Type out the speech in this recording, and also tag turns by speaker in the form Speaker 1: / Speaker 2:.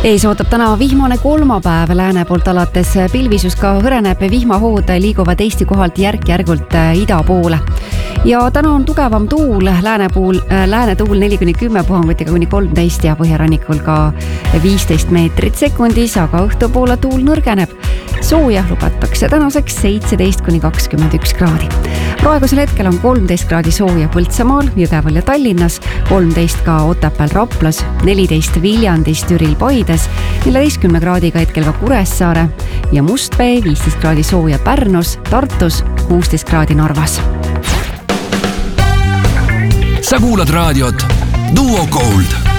Speaker 1: Ees ootab täna vihmane kolmapäev, lääne poolt alates pilvisus ka hõreneb, vihmahood liiguvad Eesti kohalt järk-järgult ida poole. Ja täna on tugevam tuul, lääne tuul 4-10 puhangutiga kuni 13 ja põhjarannikul ka 15 meetrit sekundis, aga õhtupoole tuul nõrgeneb. Sooja lubatakse tänaseks 17-21 kraadi. Praegusel hetkel on 13 kraadi sooja Põltsamaal, Jõgeval ja Tallinnas, 13 ka Otepääl, Raplas, 14 Viljandis, Türil, Paides, 14 kraadiga hetkel ka Kuressaare ja Mustvee, 15 kraadi sooja Pärnus, Tartus, 16 kraadi Narvas.
Speaker 2: Sa kuulad raadiot Duo Gold.